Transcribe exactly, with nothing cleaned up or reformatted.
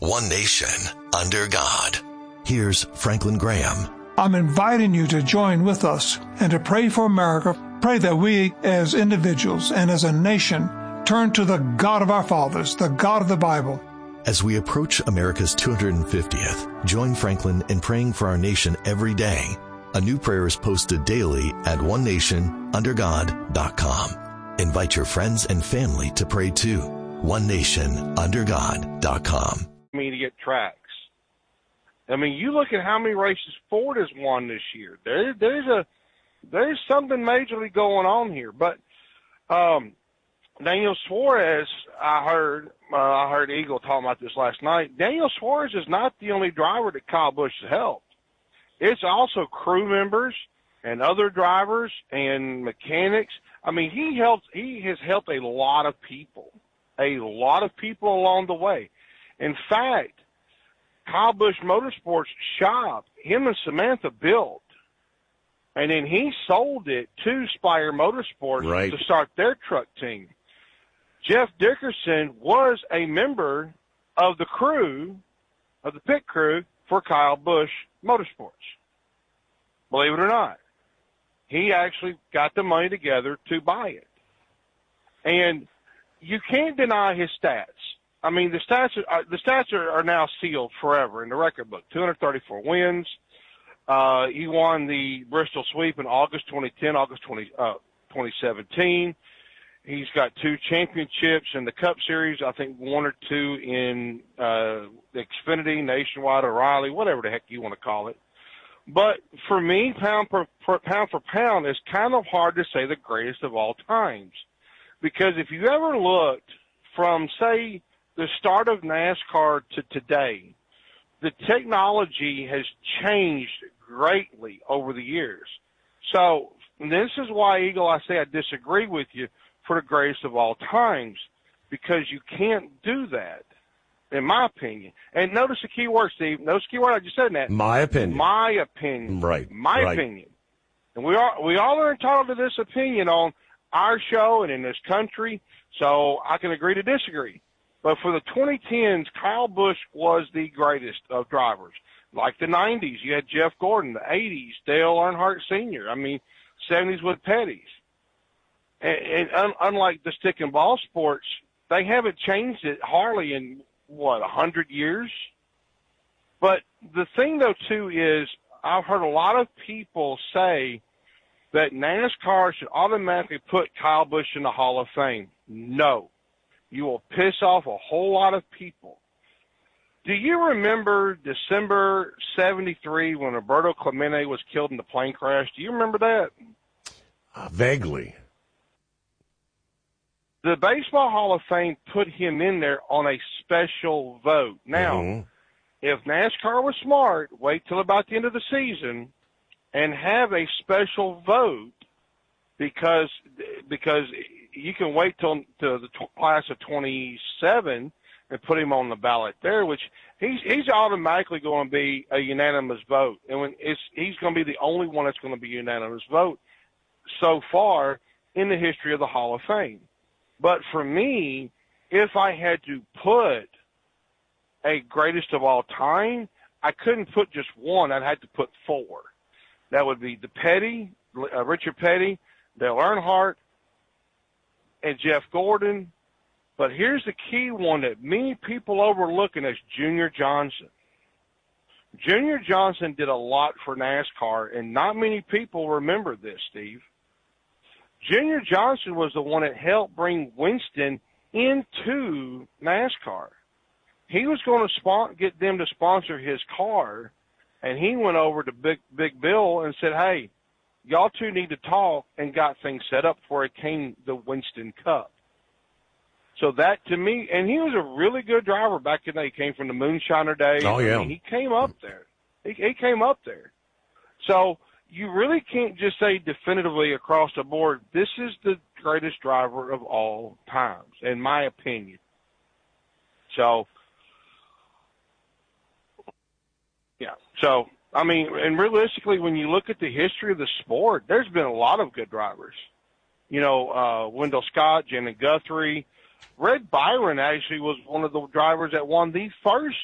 One nation, under God. Here's Franklin Graham. I'm inviting you to join with us and to pray for America. Pray that we as individuals and as a nation turn to the God of our fathers, the God of the Bible. As we approach America's two hundred fiftieth, join Franklin in praying for our nation every day. A new prayer is posted daily at one nation under god dot com. Invite your friends and family to pray too. one nation under god dot com. Immediate tracks. I mean, you look at how many races Ford has won this year. There, there's a there's something majorly going on here. But um, Daniel Suarez, I heard uh, I heard Eagle talking about this last night. Daniel Suarez is not the only driver that Kyle Busch has helped. It's also crew members and other drivers and mechanics. I mean, he helps. He has helped a lot of people, a lot of people along the way. In fact, Kyle Busch Motorsports shop, him and Samantha built, and then he sold it to Spire Motorsports right. to start their truck team. Jeff Dickerson was a member of the crew, of the pit crew for Kyle Busch Motorsports. Believe it or not, he actually got the money together to buy it. And you can't deny his stats. I mean, the stats are, the stats are, are now sealed forever in the record book. two hundred thirty-four wins. Uh, he won the Bristol Sweep in August twenty ten, August twenty, uh, twenty seventeen. He's got two championships in the Cup Series, I think one or two in uh, Xfinity, Nationwide, O'Reilly, whatever the heck you want to call it. But for me, pound per, per pound for pound, it's kind of hard to say the greatest of all times. Because if you ever looked from, say, the start of NASCAR to today, the technology has changed greatly over the years. So this is why, Eagle, I say I disagree with you for the greatest of all times, because you can't do that, in my opinion. And notice the key word, Steve. Notice the key word I just said in that. My opinion. My opinion. Right. My right. opinion. And we are we all are entitled to this opinion on our show and in this country, so I can agree to disagree. But for the twenty tens, Kyle Busch was the greatest of drivers. Like the nineties, you had Jeff Gordon. The eighties, Dale Earnhardt Senior I mean, seventies with Petty's. And, and un, unlike the stick and ball sports, they haven't changed it hardly in, what, a hundred years? But the thing, though, too, is I've heard a lot of people say that NASCAR should automatically put Kyle Busch in the Hall of Fame. No. You will piss off a whole lot of people. Do you remember December seventy-three when Roberto Clemente was killed in the plane crash? Do you remember that? Uh, vaguely. The Baseball Hall of Fame put him in there on a special vote. Now, mm-hmm. if NASCAR was smart, wait till about the end of the season and have a special vote, because because you can wait till to the t- class of twenty-seven and put him on the ballot there, which he's he's automatically going to be a unanimous vote, and when it's he's going to be the only one that's going to be a unanimous vote so far in the history of the Hall of Fame. But for me, if I had to put a greatest of all time, I couldn't put just one. I'd have to put four. That would be the Petty, uh, Richard Petty, Dale Earnhardt, and Jeff Gordon. But here's the key one that many people overlook, and that's Junior Johnson. Junior Johnson did a lot for NASCAR, and not many people remember this, Steve. Junior Johnson was the one that helped bring Winston into NASCAR. He was going to spon- get them to sponsor his car, and he went over to Big, Big Bill and said, hey, y'all two need to talk, and got things set up before it came the Winston Cup. So that, to me, and he was a really good driver back in the day. He came from the Moonshiner days. Oh, yeah. I mean, he came up there. He, he came up there. So you really can't just say definitively across the board, this is the greatest driver of all times, in my opinion. So, yeah. So, I mean, and realistically, when you look at the history of the sport, there's been a lot of good drivers. You know, uh, Wendell Scott, Janet Guthrie. Red Byron actually was one of the drivers that won the first